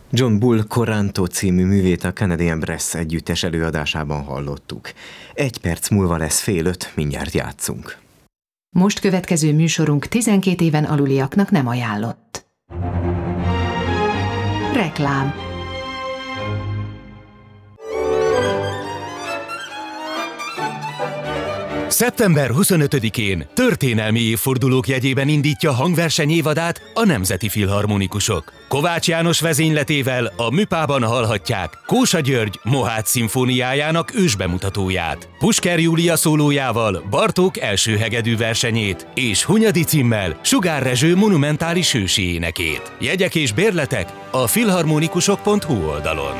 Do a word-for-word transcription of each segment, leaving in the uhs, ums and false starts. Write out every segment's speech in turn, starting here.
John Bull Coranto című művét a Canadian Brass együttes előadásában hallottuk. Egy perc múlva lesz fél öt, mindjárt játszunk. Most következő műsorunk tizenkét éven aluliaknak nem ajánlott. Reklám. szeptember huszonötödikén történelmi évfordulók jegyében indítja hangverseny évadát a Nemzeti Filharmonikusok. Kovács János vezényletével a Műpában hallhatják Kósa György Mohács szimfóniájának ősbemutatóját, Pusker Júlia szólójával Bartók első hegedű versenyét és Hunyadi címmel Sugár Rezső monumentális ősi énekét. Jegyek és bérletek a filharmonikusok pont hu oldalon.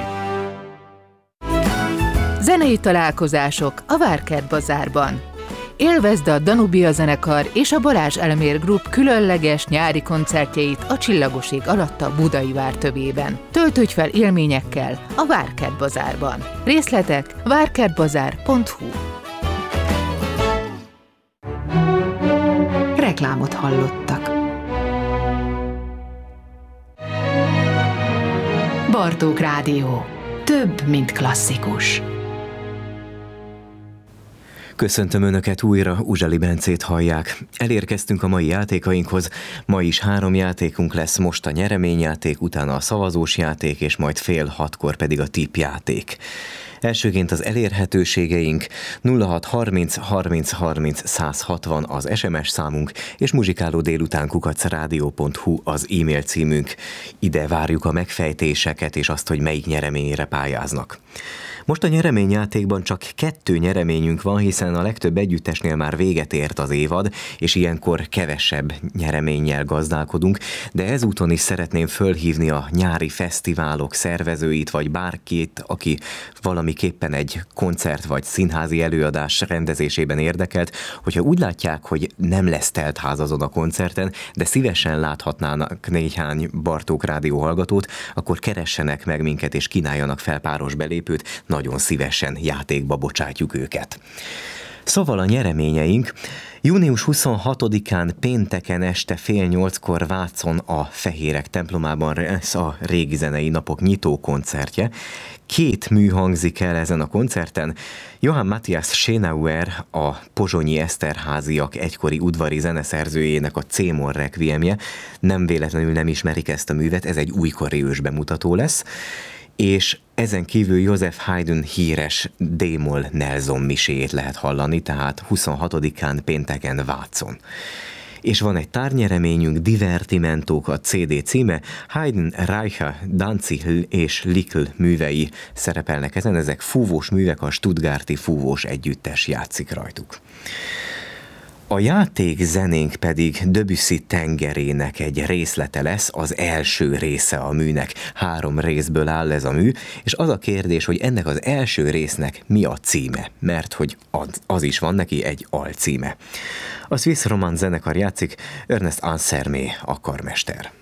Zenei találkozások a Várkert Bazárban. Élvezd a Danubia zenekar és a Balázs Elmér Group különleges nyári koncertjeit a Csillagos ég alatt a Budai vár tövében. Töltődj fel élményekkel a Várkert Bazárban. Részletek várkertbazár pont hu. Reklámot hallottak. Bartók Rádió. Több, mint klasszikus. Köszöntöm Önöket újra, Uzsali Bencét hallják. Elérkeztünk a mai játékainkhoz. Ma is három játékunk lesz, most a nyereményjáték, utána a szavazós játék, és majd fél hatkor pedig a tippjáték. Elsőként az elérhetőségeink nulla hat harminc harminc harminc száz hatvan az es em es számunk, és muzsikáló délután kukac rádió pont hu az e-mail címünk. Ide várjuk a megfejtéseket és azt, hogy melyik nyereményre pályáznak. Most a nyereményjátékban csak kettő nyereményünk van, hiszen a legtöbb együttesnél már véget ért az évad, és ilyenkor kevesebb nyereménnyel gazdálkodunk, de ezúton is szeretném fölhívni a nyári fesztiválok szervezőit, vagy bárkit, aki valamiképpen egy koncert vagy színházi előadás rendezésében érdekelt, hogyha úgy látják, hogy nem lesz teltház azon a koncerten, de szívesen láthatnának néhány Bartók Rádió hallgatót, akkor keressenek meg minket és kínáljanak fel páros belépőt, nagyon szívesen játékba bocsátjuk őket. Szóval a nyereményeink: június huszonhatodikán pénteken este fél nyolckor Vácon a Fehérek templomában lesz a Régi Zenei Napok nyitó koncertje. Két mű hangzik el ezen a koncerten. Johann Matthias Schönauer, a pozsonyi Eszterháziak egykori udvari zeneszerzőjének a C-moll requiemje. Nem véletlenül nem ismerik ezt a művet, ez egy újkori ősbemutató lesz. És ezen kívül Joseph Haydn híres D-moll Nelson miséjét lehet hallani, tehát huszonhatodikán pénteken Vácon. És van egy tárnyereményünk, Divertimentók a cé dé címe, Haydn, Reicha, Danzig és Lickl művei szerepelnek ezen, ezek fúvós művek, a Stuttgarti Fúvós Együttes játszik rajtuk. A játék zenénk pedig Debussy tengerének egy részlete lesz, az első része a műnek. Három részből áll ez a mű, és az a kérdés, hogy ennek az első résznek mi a címe, mert hogy az, az is van neki egy alcíme. A Swiss Romand zenekar játszik, Ernest Ansermet a karmester.